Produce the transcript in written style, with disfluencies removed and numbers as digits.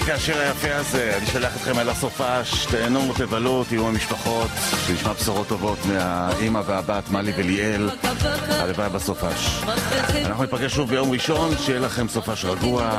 השיר היפה הזה, אני שלח אתכם אל הסופש, תהנו, תבלו, תהיו המשפחות, שנשמע בשורות טובות מהאמא והבת, מלי וליאל, הלוואי בסופש. אנחנו ניפגש שוב ביום ראשון, שיהיה לכם סופש רגוע,